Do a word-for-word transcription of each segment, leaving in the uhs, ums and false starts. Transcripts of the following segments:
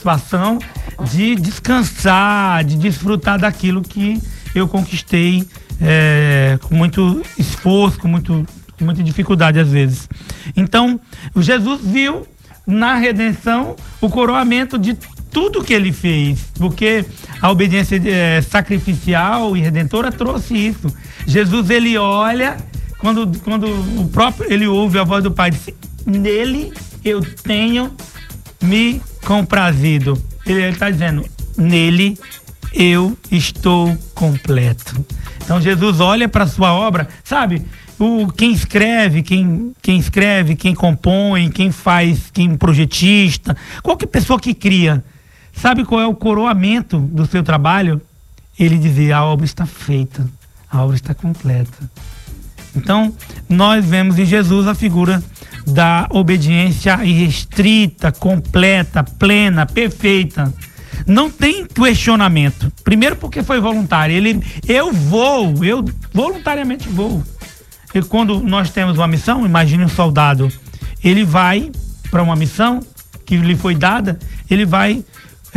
satisfação de descansar, de desfrutar daquilo que eu conquistei é, com muito esforço, com, muito, com muita dificuldade às vezes. Então, o Jesus viu na redenção o coroamento de tudo que ele fez, porque a obediência é, sacrificial e redentora trouxe isso. Jesus, ele olha, quando, quando o próprio, ele ouve a voz do Pai, diz, nele eu tenho me comprazido. Ele está dizendo, nele eu estou completo. Então Jesus olha para a sua obra, sabe? O, quem escreve, quem, quem escreve, quem compõe, quem faz, quem projetista, qualquer pessoa que cria, sabe qual é o coroamento do seu trabalho? Ele dizia, a obra está feita, a obra está completa. Então, nós vemos em Jesus a figura da obediência irrestrita, completa, plena, perfeita. Não tem questionamento. Primeiro porque foi voluntário. Ele, eu vou, eu voluntariamente vou. E quando nós temos uma missão, imagine um soldado, ele vai para uma missão que lhe foi dada, ele vai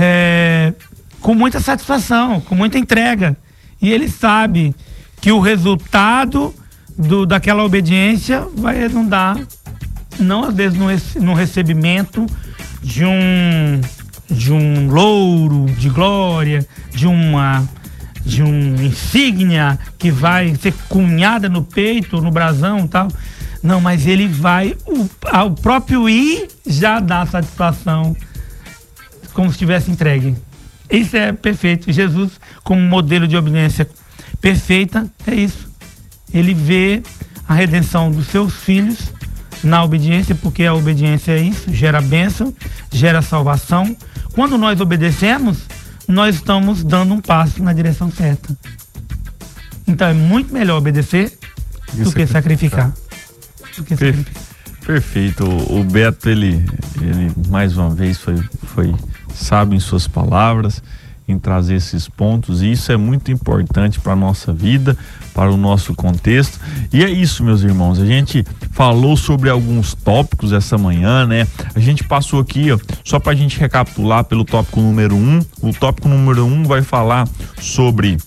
é, com muita satisfação, com muita entrega. E ele sabe que o resultado do, daquela obediência vai redundar, não às vezes no, no recebimento de um, de um louro de glória, de uma, de um insígnia que vai ser cunhada no peito, no brasão e tal. Não, mas ele vai, o, o próprio ir já dá satisfação, como se tivesse entregue. Isso é perfeito. Jesus, como modelo de obediência perfeita, é isso. Ele vê a redenção dos seus filhos na obediência, porque a obediência é isso, gera bênção, gera salvação. Quando nós obedecemos, nós estamos dando um passo na direção certa. Então é muito melhor obedecer do que sacrificar. Do que Per- sacrificar. Perfeito. O Beto, ele, ele mais uma vez foi, foi sábio em suas palavras, em trazer esses pontos, e isso é muito importante para a nossa vida, para o nosso contexto. E é isso, meus irmãos, a gente falou sobre alguns tópicos essa manhã, né? A gente passou aqui, ó, só para a gente recapitular pelo tópico número um. O tópico número um vai falar sobre,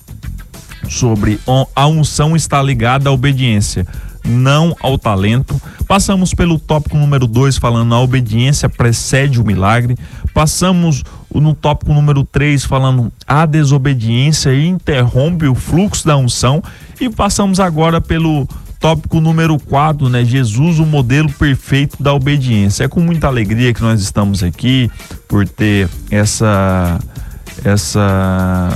sobre a unção está ligada à obediência, não ao talento. Passamos pelo tópico número dois, falando a obediência precede o milagre. Passamos no tópico número três, falando a desobediência interrompe o fluxo da unção. E passamos agora pelo tópico número quatro, né? Jesus, o modelo perfeito da obediência. É com muita alegria que nós estamos aqui por ter essa, essa,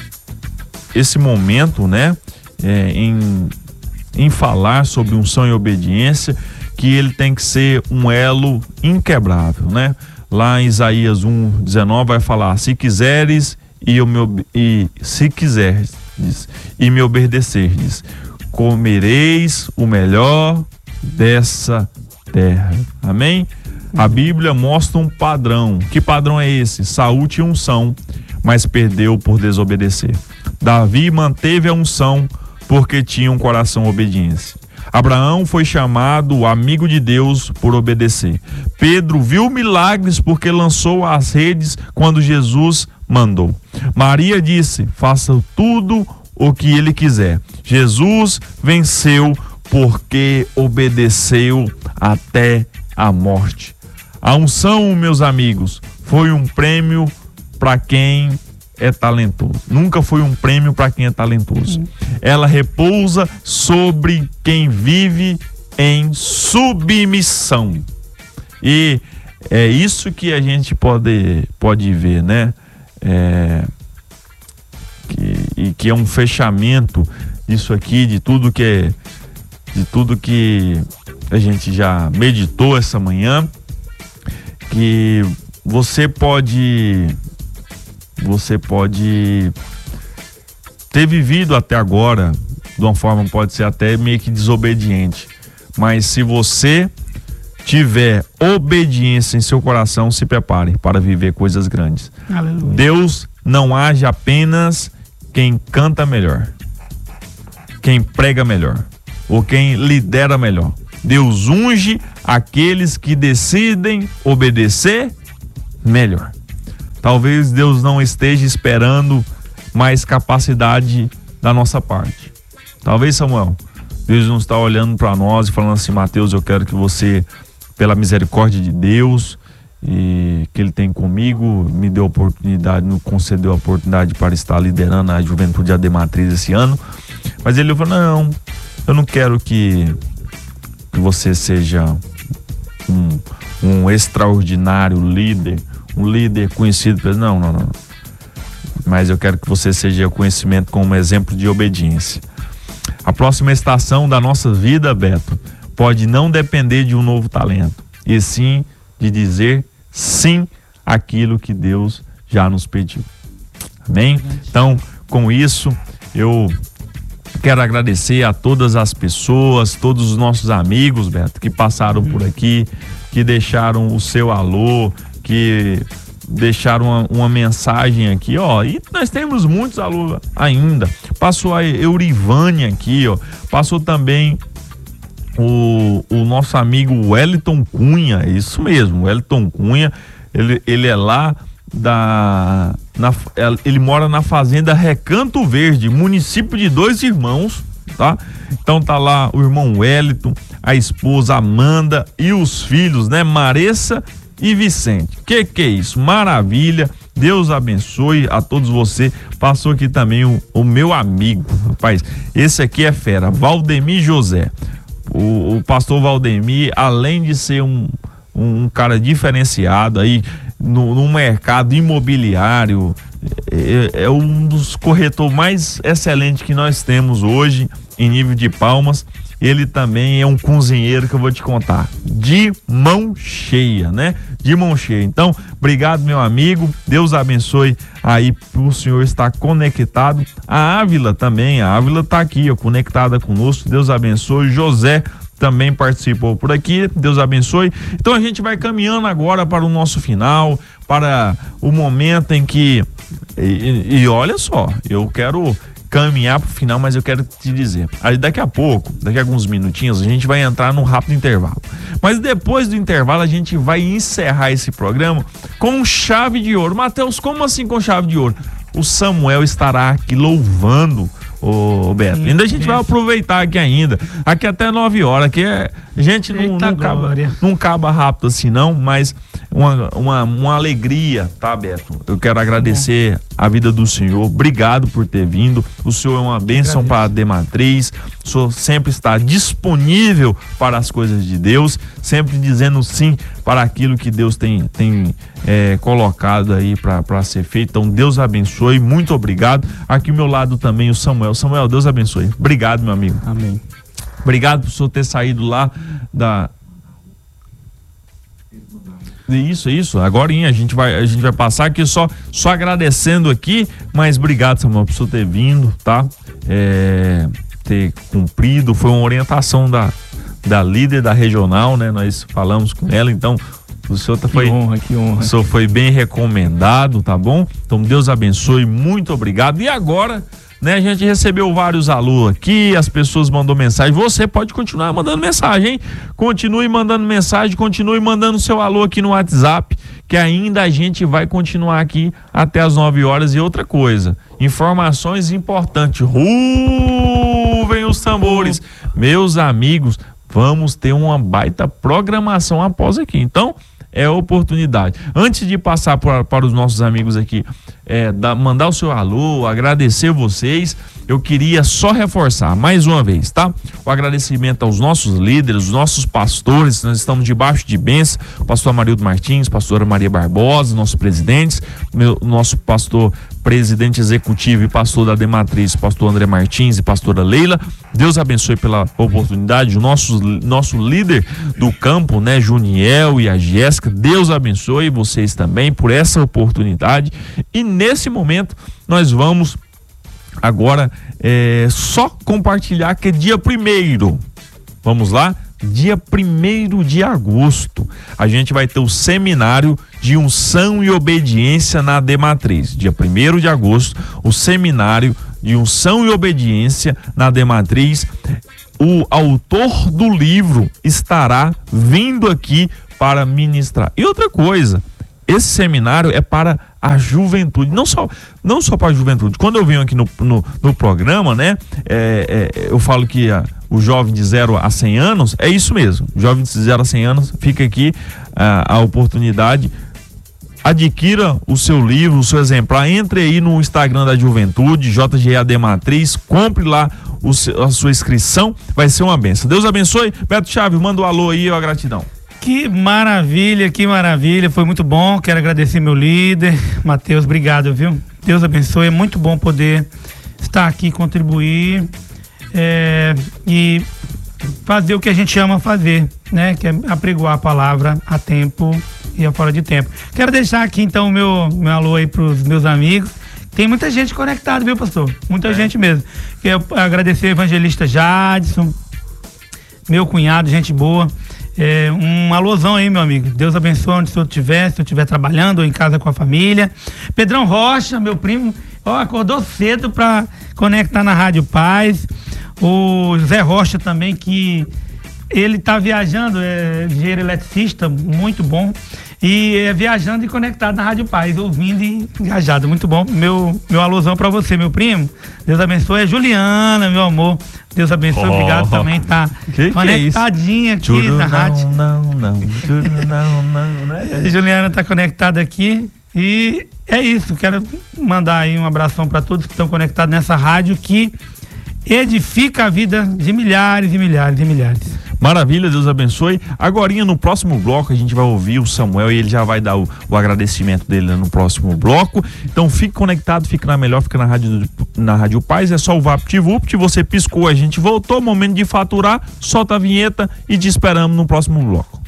esse momento, né? É, em em falar sobre unção e obediência, que ele tem que ser um elo inquebrável, né? Lá em Isaías um, dezenove vai falar, se quiseres e, eu me, e se quiseres e me obedecerdes, comereis o melhor dessa terra. Amém? A Bíblia mostra um padrão. Que padrão é esse? Saul tinha unção, mas perdeu por desobedecer. Davi manteve a unção porque tinha um coração obediente. Abraão foi chamado amigo de Deus por obedecer. Pedro viu milagres porque lançou as redes quando Jesus mandou. Maria disse, faça tudo o que ele quiser. Jesus venceu porque obedeceu até a morte. A unção, meus amigos, foi um prêmio para quem é talentoso. Nunca foi um prêmio para quem é talentoso. Ela repousa sobre quem vive em submissão. E é isso que a gente pode, pode ver, né? É, que, e que é um fechamento disso aqui, de tudo que é, de tudo que a gente já meditou essa manhã, que você pode você pode ter vivido até agora de uma forma, pode ser até meio que desobediente, mas se você tiver obediência em seu coração, se prepare para viver coisas grandes. Aleluia. Deus não age apenas quem canta melhor, quem prega melhor ou quem lidera melhor. Deus unge aqueles que decidem obedecer melhor. talvez Deus não esteja esperando mais capacidade da nossa parte. Talvez, Samuel, Deus não está olhando para nós e falando assim: Mateus, eu quero que você, pela misericórdia de Deus e que Ele tem comigo, me deu a oportunidade, me concedeu a oportunidade para estar liderando a Juventude A D Matriz esse ano. Mas Ele falou: não, eu não quero que, que você seja um, um extraordinário líder, um líder conhecido pelo... Não, não, não. Mas eu quero que você seja conhecimento como exemplo de obediência. A próxima estação da nossa vida, Beto, pode não depender de um novo talento, e sim de dizer sim àquilo que Deus já nos pediu. Amém? Então, com isso, eu quero agradecer a todas as pessoas, todos os nossos amigos, Beto, que passaram por aqui, que deixaram o seu alô, que deixaram uma, uma mensagem aqui, ó, e nós temos muitos alô ainda. Passou a Eurivânia aqui, ó, passou também o, o nosso amigo Wellington Cunha, isso mesmo, Wellington Cunha, ele, ele é lá da, na, ele mora na fazenda Recanto Verde, município de Dois Irmãos, tá? Então tá lá o irmão Wellington, a esposa Amanda e os filhos, né, Maressa e Vicente. Que que é isso? Maravilha. Deus abençoe a todos vocês. Passou aqui também o, o meu amigo, rapaz, esse aqui é fera, Valdemir José. O, o pastor Valdemir, além de ser um, um cara diferenciado aí no, no mercado imobiliário, é, é um dos corretores mais excelentes que nós temos hoje em nível de Palmas. Ele também é um cozinheiro que eu vou te contar, de mão cheia, né? De mão cheia. Então, obrigado, meu amigo. Deus abençoe aí pro senhor estar conectado. A Ávila também, a Ávila tá aqui, ó, conectada conosco. Deus abençoe. José também participou por aqui. Deus abençoe. Então a gente vai caminhando agora para o nosso final, para o momento em que e, e olha só, eu quero caminhar pro final, mas eu quero te dizer, aí daqui a pouco, daqui a alguns minutinhos, a gente vai entrar num rápido intervalo, mas depois do intervalo a gente vai encerrar esse programa com chave de ouro. Mateus, como assim com chave de ouro? O Samuel estará aqui louvando, ô Beto, sim, ainda a gente sim. vai aproveitar aqui ainda, aqui até nove horas, aqui é, gente não, não, acaba, não acaba rápido assim não, mas uma, uma, uma alegria, tá, Beto? Eu quero agradecer a vida do senhor, obrigado por ter vindo, o senhor é uma bênção para a D Matriz, o senhor sempre está disponível para as coisas de Deus, sempre dizendo sim para aquilo que Deus tem, tem é, colocado aí para ser feito. Então Deus abençoe, muito obrigado. Aqui ao meu lado também o Samuel. Samuel, Deus abençoe. Obrigado, meu amigo. Amém. Obrigado por senhor ter saído lá da... Isso, isso. Agora a gente vai, a gente vai passar aqui só, só agradecendo aqui, mas obrigado, Samuel, por senhor ter vindo, tá? É, ter cumprido, foi uma orientação da, da líder da regional, né? Nós falamos com ela, então o senhor tá, foi, que honra, que honra. O senhor foi bem recomendado, tá bom? Então Deus abençoe, muito obrigado. E agora, né, a gente recebeu vários alô aqui, as pessoas mandou mensagem, você pode continuar mandando mensagem, hein? Continue mandando mensagem, continue mandando seu alô aqui no WhatsApp, que ainda a gente vai continuar aqui até as nove horas. E outra coisa, informações importantes, ruvem os tambores, meus amigos, vamos ter uma baita programação após aqui, então é oportunidade. Antes de passar para, para os nossos amigos aqui, é, da, mandar o seu alô, agradecer vocês, eu queria só reforçar mais uma vez, tá? O agradecimento aos nossos líderes, os nossos pastores, nós estamos debaixo de bênção, pastor Amarildo Martins, pastora Maria Barbosa, nossos presidentes, meu, nosso pastor presidente executivo e pastor da D Matriz, pastor André Martins e pastora Leila. Deus abençoe pela oportunidade. O nosso, nosso líder do campo, né, Juniel e a Jéssica, Deus abençoe vocês também por essa oportunidade. E nesse momento nós vamos agora é, só compartilhar que é dia primeiro. Vamos lá? Dia primeiro de agosto, a gente vai ter o seminário de unção e obediência na D Matriz. Dia primeiro de agosto, o seminário de unção e obediência na D Matriz. O autor do livro estará vindo aqui para ministrar. E outra coisa, esse seminário é para a juventude, não só, não só para a juventude. Quando eu venho aqui no, no, no programa, né, é, é, eu falo que a, o jovem de zero a cem anos, é isso mesmo, o jovem de zero a cem anos, fica aqui a, a oportunidade. Adquira o seu livro, o seu exemplar, entre aí no Instagram da Juventude, J G A D Matriz, compre lá o seu, a sua inscrição, vai ser uma benção. Deus abençoe. Beto Chaves, manda um alô aí, ó, gratidão. Que maravilha, que maravilha, foi muito bom, quero agradecer meu líder, Matheus, obrigado, viu? Deus abençoe, é muito bom poder estar aqui, contribuir é, e fazer o que a gente ama fazer, né? Que é apregoar a palavra a tempo e a fora de tempo. Quero deixar aqui então o meu, meu alô aí pros meus amigos. Tem muita gente conectada, viu, pastor? Muita é. gente mesmo. Quero agradecer o evangelista Jadson, meu cunhado, gente boa. É, um alôzão aí, meu amigo. Deus abençoe onde o senhor estiver, se eu estiver trabalhando ou em casa com a família. Pedrão Rocha, meu primo, ó, acordou cedo para conectar na Rádio Paz. O Zé Rocha também, que ele tá viajando, é engenheiro eletricista, muito bom, e é viajando e conectado na Rádio Paz, ouvindo e engajado, muito bom. Meu, meu alôzão pra você, meu primo. Deus abençoe. É Juliana, meu amor. Deus abençoe, oh, obrigado também, tá que conectadinha que é aqui na rádio. Não, não, não, não, não, né? Juliana tá conectada aqui e é isso. Quero mandar aí um abração para todos que estão conectados nessa rádio que edifica a vida de milhares e milhares e milhares. Maravilha, Deus abençoe. Agorinha, no próximo bloco, a gente vai ouvir o Samuel e ele já vai dar o, o agradecimento dele no próximo bloco. Então fique conectado, fique na melhor, fica na Rádio, na Rádio Paz, é só o VaptVupt, você piscou, a gente voltou, momento de faturar, solta a vinheta e te esperamos no próximo bloco.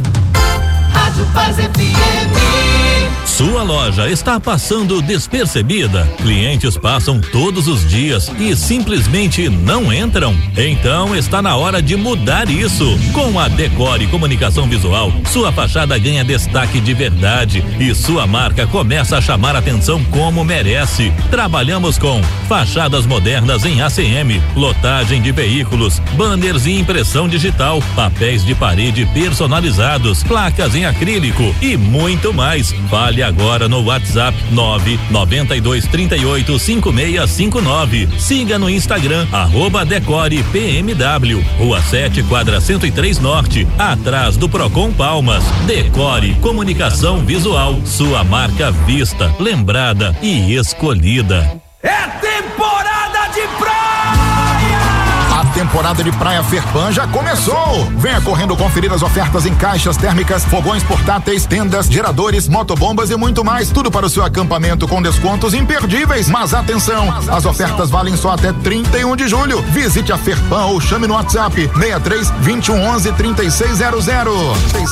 Rádio Paz F M. Sua loja está passando despercebida? Clientes passam todos os dias e simplesmente não entram? Então está na hora de mudar isso. Com a Decore Comunicação Visual, sua fachada ganha destaque de verdade e sua marca começa a chamar atenção como merece. Trabalhamos com fachadas modernas em A C M, lotagem de veículos, banners e impressão digital, papéis de parede personalizados, placas em acrílico e muito mais. Fale agora no WhatsApp nove nove dois três oito cinco seis cinco nove. Siga no Instagram arroba Decore P M W, Rua sete, quadra cento e três Norte, atrás do Procon Palmas. Decore Comunicação Visual, sua marca vista, lembrada e escolhida. É temporada de praia! A temporada de Praia Ferpan já começou. Venha correndo conferir as ofertas em caixas térmicas, fogões portáteis, tendas, geradores, motobombas e muito mais. Tudo para o seu acampamento com descontos imperdíveis. Mas atenção, Mas atenção. as ofertas valem só até trinta e um de julho. Visite a Ferpan ou chame no WhatsApp seis três, vinte e um, onze, trinta e seis zero zero.